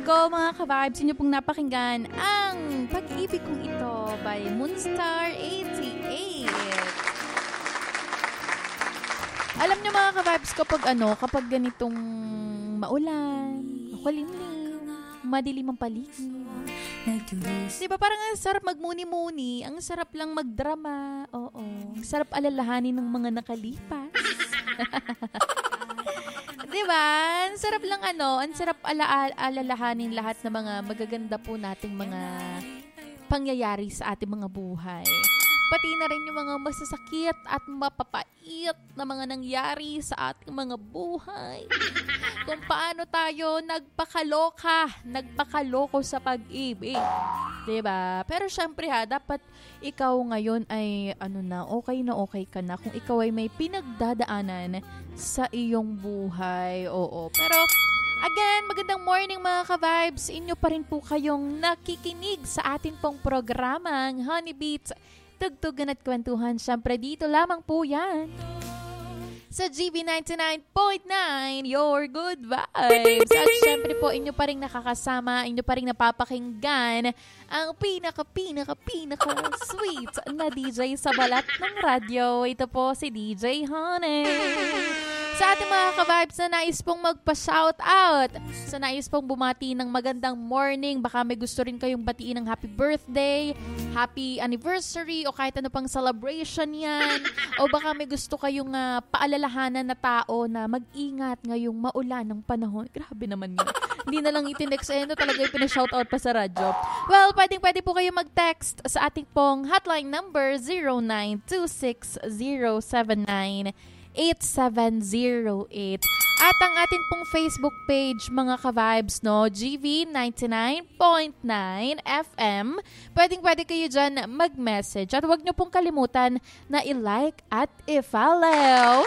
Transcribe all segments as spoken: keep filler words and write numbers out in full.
ago mga ka-vibes, inyo pong napakinggan ang Pag-ibig Kong Ito by Moonstar eighty-eight. Alam nyo mga ka-vibes, kapag ano, kapag ganitong maulan, makulimlim, madilim ang paligid, diba parang ang sarap magmuni-muni, ang sarap lang magdrama, oo, ang sarap alalahanin ng mga nakalipas. Diba? Ang sarap lang ano, ang sarap ala- alalahanin lahat ng mga magaganda po nating mga pangyayari sa ating mga buhay. Pati na rin yung mga masasakit at mapapait na mga nangyari sa ating mga buhay. Kung paano tayo nagpakaloka, nagpakaloko sa pag-ibig. Diba? Pero syempre ha, dapat ikaw ngayon ay ano na, okay na okay ka na kung ikaw ay may pinagdadaanan sa iyong buhay. Oo. Pero again, magandang morning mga ka-vibes. Inyo pa rin po kayong nakikinig sa atin pong programang Honey Beats, Tugtugan at Kwentuhan. Syempre dito lamang po yan sa G B ninety-nine point nine, your good vibes. At syempre po, inyo pa rin nakakasama, inyo pa rin napapakinggan ang pinaka, pinaka, pinaka sweet na D J sa balat ng radyo. Ito po si D J Honey. Sa ating mga ka-vibes na nais pong magpa-shoutout, sa nais pong bumati ng magandang morning, baka may gusto rin kayong batiin ng happy birthday, happy anniversary, o kahit ano pang celebration yan, o baka may gusto kayong uh, paalalahanan na tao na mag-ingat ngayong maulan ng panahon. Grabe naman yun. Hindi na lang itinext, eh, no, talaga yung pinashoutout pa sa radyo. Well, pwedeng pwede po kayo mag-text sa ating pong hotline number zero nine two six zero seven nine eight seven zero eight. At ang atin pong Facebook page, mga ka-vibes, no, G V ninety-nine point nine F M. Pwedeng pwede kayo dyan mag-message. At huwag nyo pong kalimutan na i-like at i-follow.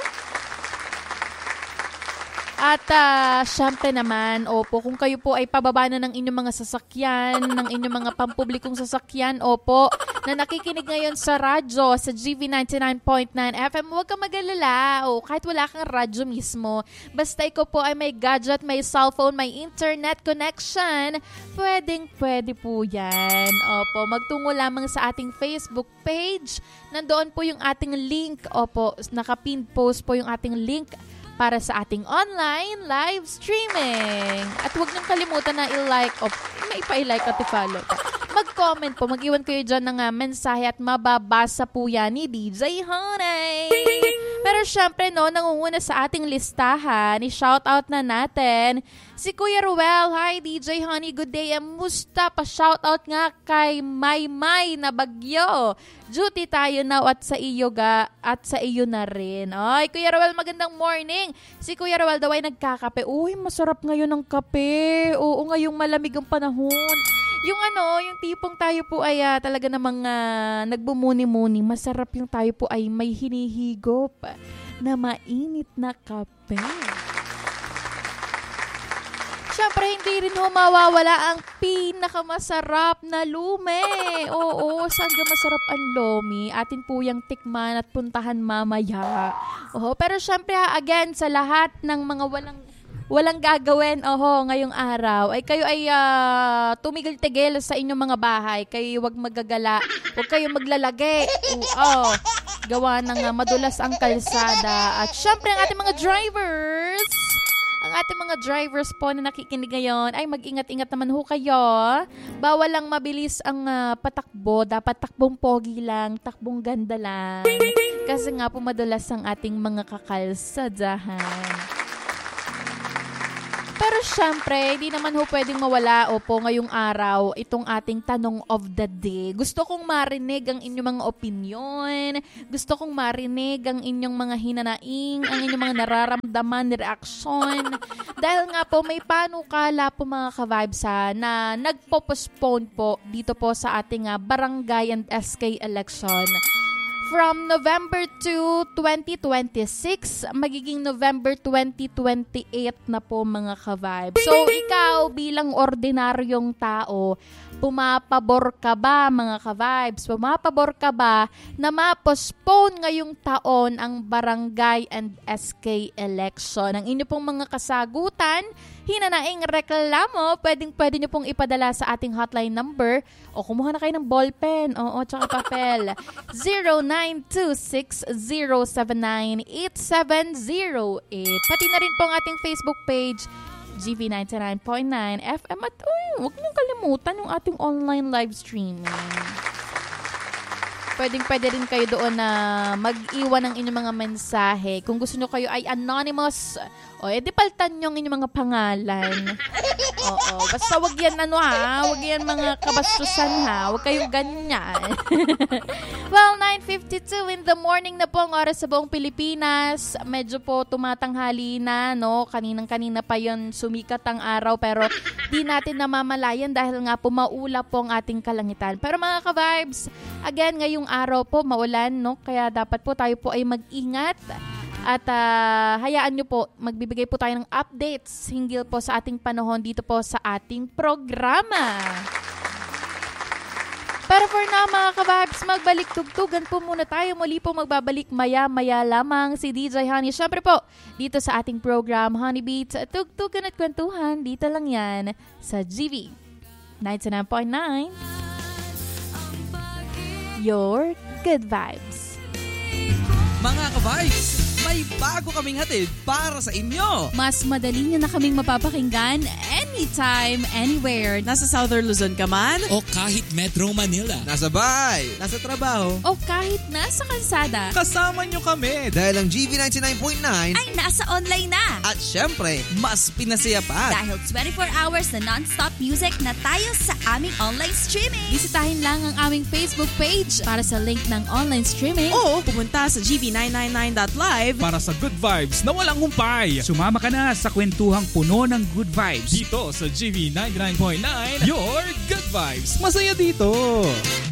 At uh, syempre naman, opo, kung kayo po ay pababa na ng inyong mga sasakyan, ng inyong mga pampublikong sasakyan, opo, na nakikinig ngayon sa radyo, sa G V ninety-nine point nine F M, huwag kang mag-alala. O, kahit wala kang radyo mismo, basta ikaw po ay may gadget, may cellphone, may internet connection, pwedeng pwede po yan. Opo, magtungo lamang sa ating Facebook page. Nandoon po yung ating link. Opo, nakapin post po yung ating link para sa ating online live streaming. At huwag niyong kalimutan na i-like o may pa-i-like at i-follow. Mag-comment po, mag-iwan kayo dyan ng uh, mensahe at mababasa po yan ni D J Honey. Pero syempre, no, nangunguna sa ating listahan, i-shoutout na natin si Kuya Ruel. Hi, D J Honey, good day. Musta? Pa-shoutout nga kay Maymay na Bagyo. Duty tayo now at sa iyo ga at sa iyo na rin. Ay, Kuya Ruel, magandang morning. Si Kuya Ruel daw ay nagkakape. Uy, masarap ngayon ang kape. Oo, ngayong malamig ang panahon. Yung ano, yung tipong tayo po ay uh, talaga namang uh, nagbumuni-muni. Masarap yung tayo po ay may hinihigop na mainit na kape. Siyempre, hindi rin ho mawawala ang pinakamasarap na lume. Oo, saan ka masarap ang lomi? Atin po yung tikman at puntahan mamaya. Oo, pero siyempre, again, sa lahat ng mga walang walang gagawin, oho, ngayong araw, ay kayo ay uh, tumigil-tigil sa inyong mga bahay. Kayo wag magagala, wag kayo maglalagi. Oo, gawa ng uh, madulas ang kalsada. At syempre, ang ating mga drivers, ang ating mga drivers po na nakikinig ngayon, ay mag-ingat-ingat naman ho kayo. Bawal lang mabilis ang uh, patakbo. Dapat takbong pogi lang, takbong ganda lang. Kasi nga po madulas ang ating mga kakalsadahan. Pero syempre, hindi naman ho pwedeng mawala, opo, ngayong araw, itong ating tanong of the day. Gusto kong marinig ang inyong mga opinion. Gusto kong marinig ang inyong mga hinanaing, ang inyong mga nararamdaman, reaksyon. Dahil nga po, may panukala po mga ka-vibes ha, na nagpo-postpone po dito po sa ating uh, barangay and S K election From November two, twenty twenty-six, magiging November twenty twenty-eight na po mga ka-vibes. So, ikaw bilang ordinaryong tao, pumapabor ka ba mga ka-vibes? Pumapabor ka ba na ma-postpone ngayong taon ang barangay and S K election? Ang inyo pong mga kasagutan, hinanaing reklamo, pwedeng pwede nyo pong ipadala sa ating hotline number o kumuha na kayo ng ballpen, oo, tsaka papel. zero nine two six zero seven nine eight seven zero eight. Pati na rin po ang ating Facebook page, G V ninety-nine point nine F M. At uy, huwag niyong kalimutan yung ating online live streaming. Pwedeng pwede rin kayo doon na mag-iwan ng inyong mga mensahe. Kung gusto nyo kayo ay anonymous, o edi paltan nyo ang inyong mga pangalan. Oo, basta wag yan ano ha, wag yan mga kabastusan ha, wag kayong ganyan. Well, nine fifty-two in the morning na po ang oras sa buong Pilipinas. Medyo po tumatanghali na, no? Kaninang-kanina pa yon sumikat ang araw, pero di natin namamalayan dahil nga po maula po ang ating kalangitan. Pero mga ka-vibes, again, ngayong araw po maulan, no? Kaya dapat po tayo po ay mag-ingat. At uh, hayaan nyo po, magbibigay po tayo ng updates hinggil po sa ating panahon dito po sa ating programa. Pero for now mga ka-vibes, magbalik tugtugan po muna tayo. Muli po magbabalik maya-maya lamang si D J Honey. Siyempre po, dito sa ating program Honey Beats, tugtugan at kwentuhan, dito lang yan sa G V ninety-nine point nine. Your good vibes. Mga ka-vibes, may bago kaming hatid para sa inyo. Mas madali nyo na kaming mapapakinggan anytime, anywhere. Nasa Southern Luzon ka man? O kahit Metro Manila. Nasa bahay, nasa trabaho, O kahit nasa kalsada. kasama nyo kami dahil ang G V ninety-nine point nine Ay, nasa online na. at syempre, mas pinasaya pa. Dahil twenty-four hours na non-stop music na tayo sa aming online streaming. Bisitahin lang ang aming Facebook page para sa link ng online streaming. O pumunta sa G V nine ninety-nine dot live para sa good vibes na walang humpay. Sumama ka na sa kwentuhang puno ng good vibes dito sa G V ninety-nine point nine. Your good vibes. Masaya dito.